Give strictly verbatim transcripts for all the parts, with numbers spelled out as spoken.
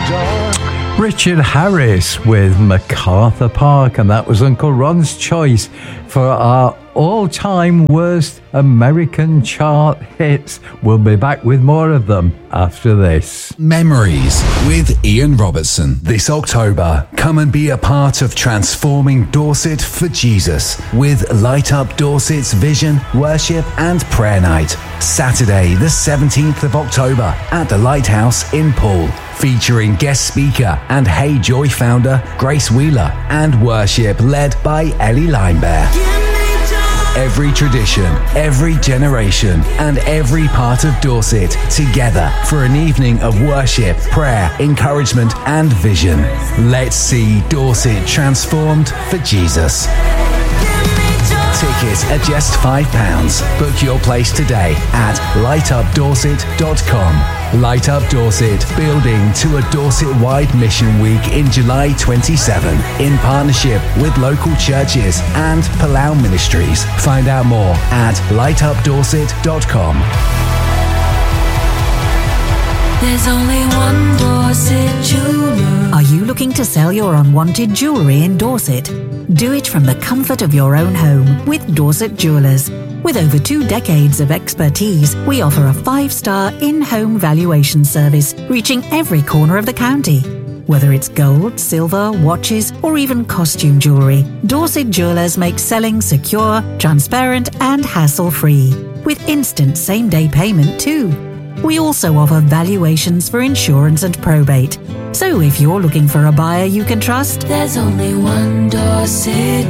Richard Harris with MacArthur Park, and that was Uncle Ron's choice for our all-time worst American chart hits. We'll be back with more of them after this. Memories with Ian Robertson. This October, come and be a part of transforming Dorset for Jesus with Light Up Dorset's Vision, Worship and Prayer Night. Saturday the seventeenth of October at the Lighthouse in Poole. Featuring guest speaker and Hey Joy founder Grace Wheeler and worship led by Ellie Linebear. Every tradition, every generation, and every part of Dorset together for an evening of worship, prayer, encouragement, and vision. Let's see Dorset transformed for Jesus. Tickets are just five pounds. Book your place today at light up dorset dot com. Light Up Dorset, building to a Dorset-wide mission week in July twenty-seventh in partnership with local churches and Palau Ministries. Find out more at light up dorset dot com. There's only one Dorset jeweler. Are you looking to sell your unwanted jewellery in Dorset? Do it from the comfort of your own home with Dorset Jewellers. With over two decades of expertise, we offer a five-star in-home valuation service reaching every corner of the county. Whether it's gold, silver, watches, or even costume jewellery, Dorset Jewellers make selling secure, transparent, and hassle-free, with instant same-day payment too. We also offer valuations for insurance and probate. So if you're looking for a buyer you can trust, there's only one Dorset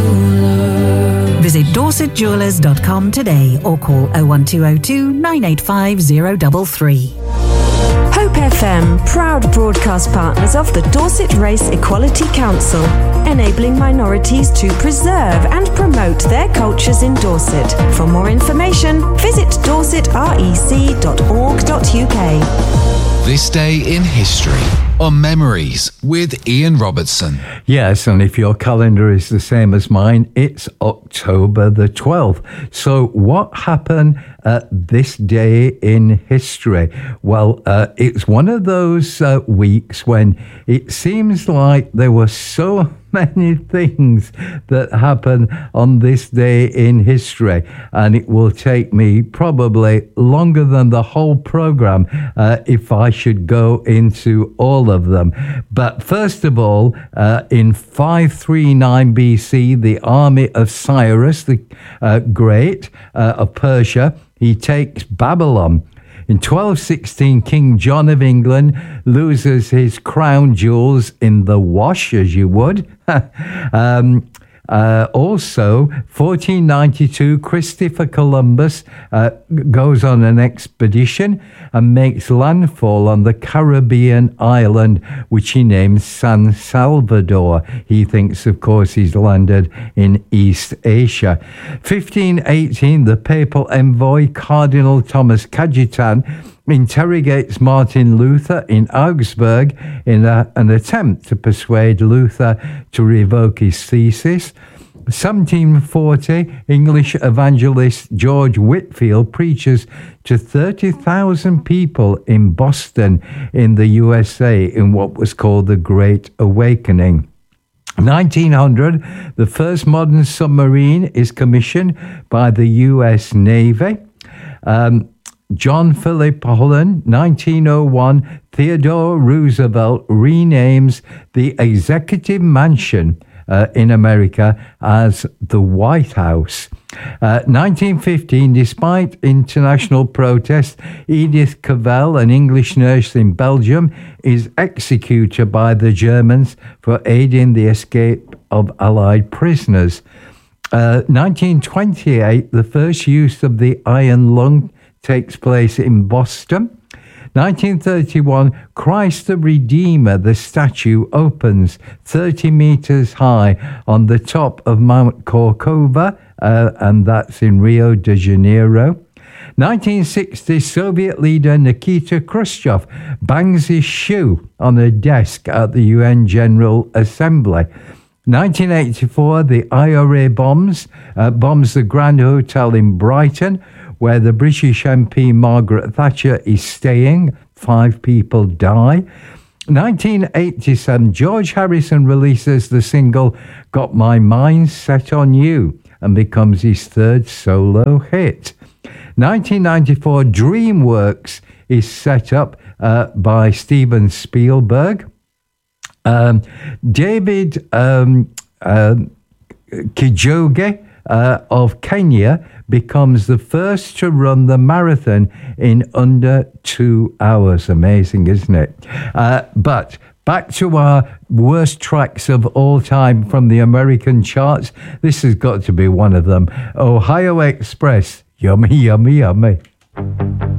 jeweler. Visit dorset jewellers dot com today or call oh one two oh two, nine eight five, oh three three. Hope F M, proud broadcast partners of the Dorset Race Equality Council, enabling minorities to preserve and promote their cultures in Dorset. For more information, visit dorset rec dot org dot u k. This day in history on Memories with Ian Robertson. Yes, and if your calendar is the same as mine, it's October the twelfth. So what happened at this day in history? Well, uh, it's one of those uh, weeks when it seems like there were so many things that happen on this day in history, and it will take me probably longer than the whole program uh, if I should go into all of them. But first of all, uh, in five thirty-nine B C, the army of Cyrus the uh, Great uh, of Persia, he takes Babylon. In twelve sixteen, King John of England loses his crown jewels in the wash, as you would. um, uh, also, fourteen ninety-two, Christopher Columbus uh, goes on an expedition and makes landfall on the Caribbean island, which he names San Salvador. He thinks, of course, he's landed in East Asia. fifteen eighteen, the papal envoy, Cardinal Thomas Cajetan, interrogates Martin Luther in Augsburg in a, an attempt to persuade Luther to revoke his thesis. seventeen forty, English evangelist George Whitefield preaches to thirty thousand people in Boston in the U S A in what was called the Great Awakening. nineteen hundred, the first modern submarine is commissioned by the U S Navy. Um, John Philip Holland, nineteen oh one, Theodore Roosevelt renames the Executive Mansion uh, in America as the White House. Uh, nineteen fifteen, despite international protest, Edith Cavell, an English nurse in Belgium, is executed by the Germans for aiding the escape of Allied prisoners. Uh, nineteen twenty-eight, the first use of the iron lung takes place in Boston. nineteen thirty-one, Christ the Redeemer, the statue, opens thirty meters high on the top of Mount Corcova, uh, and that's in Rio de Janeiro. nineteen sixty, Soviet leader Nikita Khrushchev bangs his shoe on a desk at the U N General Assembly. nineteen eighty-four, the I R A bombs, uh, bombs the Grand Hotel in Brighton, where the British M P Margaret Thatcher is staying. Five people die. nineteen eighty-seven, George Harrison releases the single Got My Mind Set on You and becomes his third solo hit. nineteen ninety-four, DreamWorks is set up uh, by Steven Spielberg. Um, David um, uh, Kijoge uh, of Kenya becomes the first to run the marathon in under two hours. Amazing, isn't it? Uh, but back to our worst tracks of all time from the American charts. This has got to be one of them. Ohio Express. Yummy, yummy, yummy.